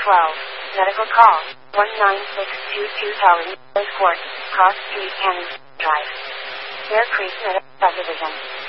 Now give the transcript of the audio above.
Medical call. 19622 Tower Court, Cross Street, Cannon Drive. Bear Creek Medical Subdivision.